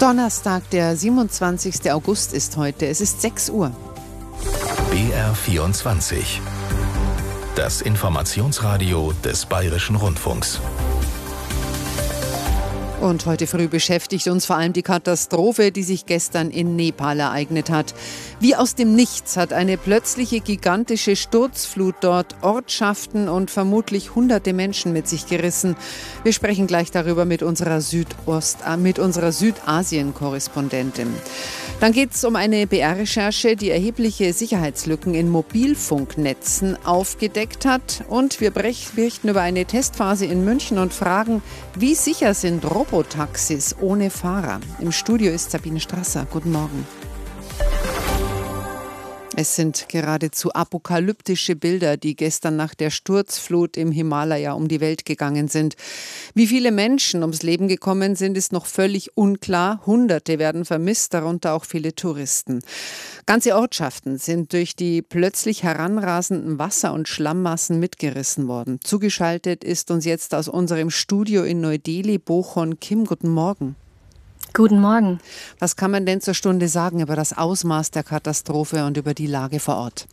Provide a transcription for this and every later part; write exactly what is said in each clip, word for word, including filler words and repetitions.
Donnerstag, der siebenundzwanzigster August ist heute. Es ist sechs Uhr. B R vierundzwanzig. Das Informationsradio des Bayerischen Rundfunks. Und heute früh beschäftigt uns vor allem die Katastrophe, die sich gestern in Nepal ereignet hat. Wie aus dem Nichts hat eine plötzliche gigantische Sturzflut dort Ortschaften und vermutlich hunderte Menschen mit sich gerissen. Wir sprechen gleich darüber mit unserer Südost, mit unserer Südasien-Korrespondentin. Dann geht es um eine B R-Recherche, die erhebliche Sicherheitslücken in Mobilfunknetzen aufgedeckt hat. Und wir berichten über eine Testphase in München und fragen, wie sicher sind Robotaxis ohne Fahrer? Im Studio ist Sabine Strasser. Guten Morgen. Es sind geradezu apokalyptische Bilder, die gestern nach der Sturzflut im Himalaya um die Welt gegangen sind. Wie viele Menschen ums Leben gekommen sind, ist noch völlig unklar. Hunderte werden vermisst, darunter auch viele Touristen. Ganze Ortschaften sind durch die plötzlich heranrasenden Wasser- und Schlammmassen mitgerissen worden. Zugeschaltet ist uns jetzt aus unserem Studio in Neu-Delhi Bochon Kim. Guten Morgen. Guten Morgen. Was kann man denn zur Stunde sagen über das Ausmaß der Katastrophe und über die Lage vor Ort?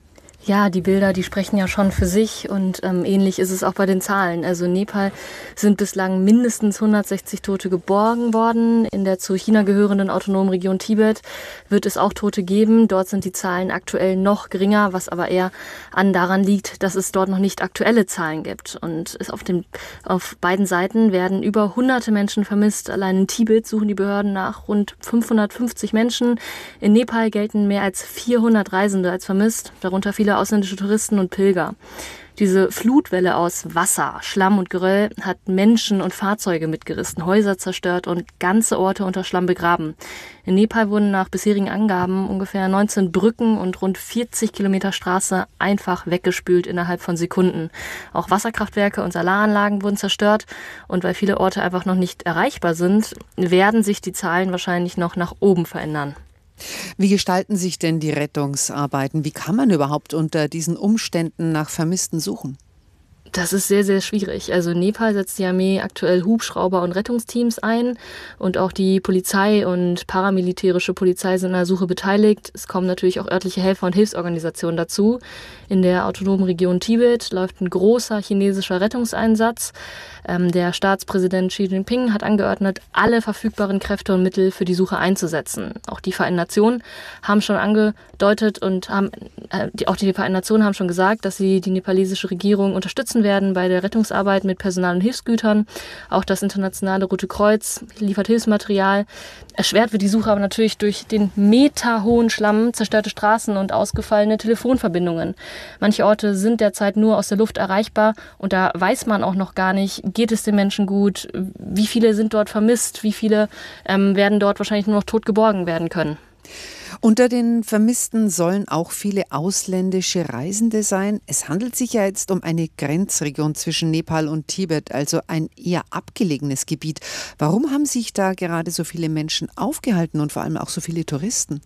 Ja, die Bilder, die sprechen ja schon für sich und ähm, ähnlich ist es auch bei den Zahlen. Also in Nepal sind bislang mindestens hundertsechzig Tote geborgen worden. In der zu China gehörenden autonomen Region Tibet wird es auch Tote geben. Dort sind die Zahlen aktuell noch geringer, was aber eher an daran liegt, dass es dort noch nicht aktuelle Zahlen gibt. Und es auf, den, auf beiden Seiten werden über hunderte Menschen vermisst. Allein in Tibet suchen die Behörden nach rund fünfhundertfünfzig Menschen. In Nepal gelten mehr als vierhundert Reisende als vermisst, darunter viele ausländische Touristen und Pilger. Diese Flutwelle aus Wasser, Schlamm und Geröll hat Menschen und Fahrzeuge mitgerissen, Häuser zerstört und ganze Orte unter Schlamm begraben. In Nepal wurden nach bisherigen Angaben ungefähr neunzehn Brücken und rund vierzig Kilometer Straße einfach weggespült innerhalb von Sekunden. Auch Wasserkraftwerke und Solaranlagen wurden zerstört. Und weil viele Orte einfach noch nicht erreichbar sind, werden sich die Zahlen wahrscheinlich noch nach oben verändern. Wie gestalten sich denn die Rettungsarbeiten? Wie kann man überhaupt unter diesen Umständen nach Vermissten suchen? Das ist sehr, sehr schwierig. Also in Nepal setzt die Armee aktuell Hubschrauber und Rettungsteams ein und auch die Polizei und paramilitärische Polizei sind an der Suche beteiligt. Es kommen natürlich auch örtliche Helfer und Hilfsorganisationen dazu. In der autonomen Region Tibet läuft ein großer chinesischer Rettungseinsatz. Ähm, der Staatspräsident Xi Jinping hat angeordnet, alle verfügbaren Kräfte und Mittel für die Suche einzusetzen. Auch die Vereinten Nationen haben schon angedeutet und haben, äh, die, auch die Vereinten Nationen haben schon gesagt, dass sie die nepalesische Regierung unterstützen werden bei der Rettungsarbeit mit Personal und Hilfsgütern. Auch das internationale Rote Kreuz liefert Hilfsmaterial. Erschwert wird die Suche aber natürlich durch den meterhohen Schlamm, zerstörte Straßen und ausgefallene Telefonverbindungen. Manche Orte sind derzeit nur aus der Luft erreichbar und da weiß man auch noch gar nicht, geht es den Menschen gut, wie viele sind dort vermisst, wie viele ähm, werden dort wahrscheinlich nur noch tot geborgen werden können. Unter den Vermissten sollen auch viele ausländische Reisende sein. Es handelt sich ja jetzt um eine Grenzregion zwischen Nepal und Tibet, also ein eher abgelegenes Gebiet. Warum haben sich da gerade so viele Menschen aufgehalten und vor allem auch so viele Touristen?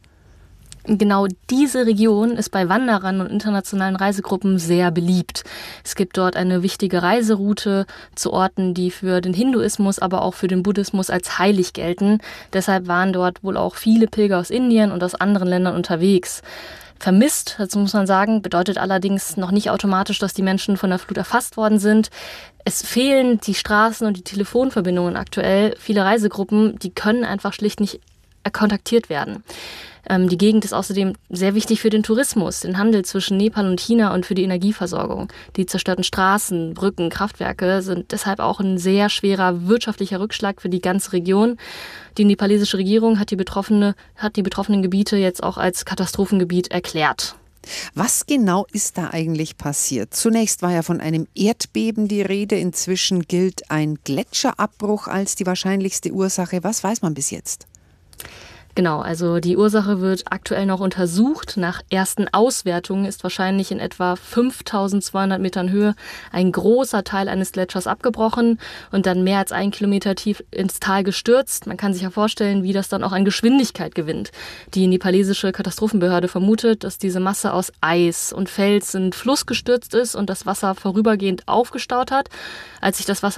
Genau diese Region ist bei Wanderern und internationalen Reisegruppen sehr beliebt. Es gibt dort eine wichtige Reiseroute zu Orten, die für den Hinduismus, aber auch für den Buddhismus als heilig gelten. Deshalb waren dort wohl auch viele Pilger aus Indien und aus anderen Ländern unterwegs. Vermisst, dazu muss man sagen, bedeutet allerdings noch nicht automatisch, dass die Menschen von der Flut erfasst worden sind. Es fehlen die Straßen und die Telefonverbindungen aktuell. Viele Reisegruppen, die können einfach schlicht nicht kontaktiert werden. Die Gegend ist außerdem sehr wichtig für den Tourismus, den Handel zwischen Nepal und China und für die Energieversorgung. Die zerstörten Straßen, Brücken, Kraftwerke sind deshalb auch ein sehr schwerer wirtschaftlicher Rückschlag für die ganze Region. Die nepalesische Regierung hat die, betroffene, hat die betroffenen Gebiete jetzt auch als Katastrophengebiet erklärt. Was genau ist da eigentlich passiert? Zunächst war ja von einem Erdbeben die Rede. Inzwischen gilt ein Gletscherabbruch als die wahrscheinlichste Ursache. Was weiß man bis jetzt? Genau, also die Ursache wird aktuell noch untersucht. Nach ersten Auswertungen ist wahrscheinlich in etwa fünftausendzweihundert Metern Höhe ein großer Teil eines Gletschers abgebrochen und dann mehr als einen Kilometer tief ins Tal gestürzt. Man kann sich ja vorstellen, wie das dann auch an Geschwindigkeit gewinnt. Die nepalesische Katastrophenbehörde vermutet, dass diese Masse aus Eis und Fels in den Fluss gestürzt ist und das Wasser vorübergehend aufgestaut hat. Als sich das Wasser